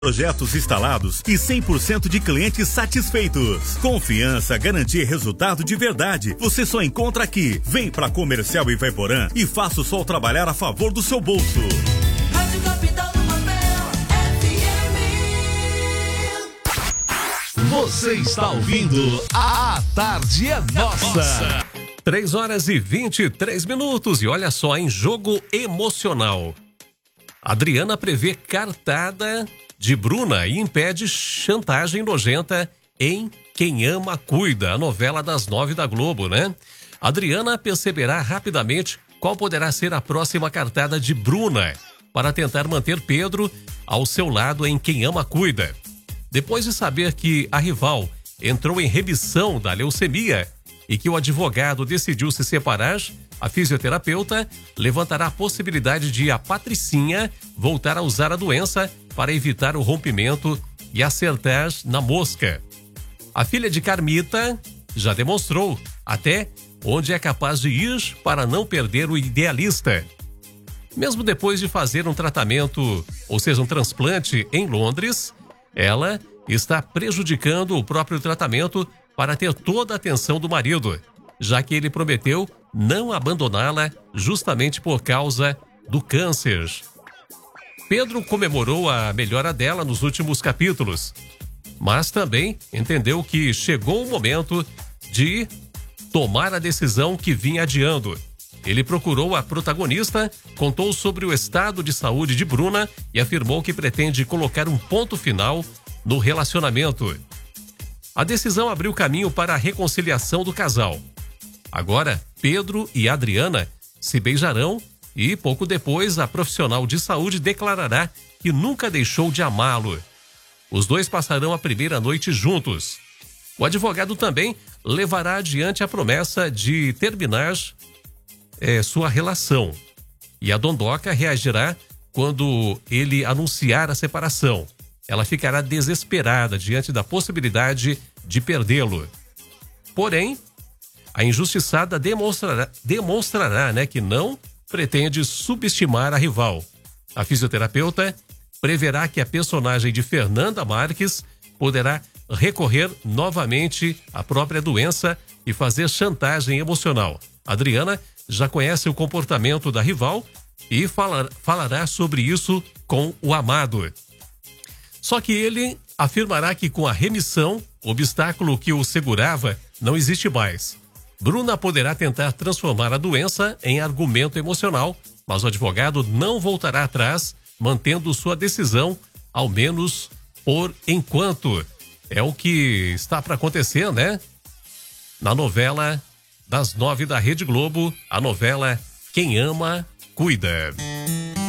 Projetos instalados e 100% de clientes satisfeitos. Confiança, garantia e resultado de verdade. Você só encontra aqui. Vem pra Comercial Ivaiporã e faça o sol trabalhar a favor do seu bolso. Rádio Capital do Papel, FM. Você está ouvindo A Tarde é Nossa. 3h23. E olha só, em jogo emocional. Adriana prevê cartada de Bruna e impede chantagem nojenta em Quem Ama Cuida, a novela das 9 da Globo, né? Adriana perceberá rapidamente qual poderá ser a próxima cartada de Bruna para tentar manter Pedro ao seu lado em Quem Ama Cuida. Depois de saber que a rival entrou em remissão da leucemia e que o advogado decidiu se separar, a fisioterapeuta levantará a possibilidade de a Patricinha voltar a usar a doença para evitar o rompimento e acertar na mosca. A filha de Carmita já demonstrou até onde é capaz de ir para não perder o idealista. Mesmo depois de fazer um tratamento, ou seja, um transplante em Londres, ela está prejudicando o próprio tratamento para ter toda a atenção do marido, já que ele prometeu não abandoná-la justamente por causa do câncer. Pedro comemorou a melhora dela nos últimos capítulos, mas também entendeu que chegou o momento de tomar a decisão que vinha adiando. Ele procurou a protagonista, contou sobre o estado de saúde de Bruna e afirmou que pretende colocar um ponto final no relacionamento. A decisão abriu caminho para a reconciliação do casal. Agora, Pedro e Adriana se beijarão e, pouco depois, a profissional de saúde declarará que nunca deixou de amá-lo. Os dois passarão a primeira noite juntos. O advogado também levará adiante a promessa de terminar sua relação. E a Dondoca reagirá quando ele anunciar a separação. Ela ficará desesperada diante da possibilidade de perdê-lo. Porém, a injustiçada demonstrará, que não pretende subestimar a rival. A fisioterapeuta preverá que a personagem de Fernanda Marques poderá recorrer novamente à própria doença e fazer chantagem emocional. Adriana já conhece o comportamento da rival e falará sobre isso com o amado. Só que ele afirmará que com a remissão, o obstáculo que o segurava não existe mais. Bruna poderá tentar transformar a doença em argumento emocional, mas o advogado não voltará atrás, mantendo sua decisão, ao menos por enquanto. É o que está para acontecer, né? Na novela das 9 da Rede Globo, a novela Quem Ama Cuida.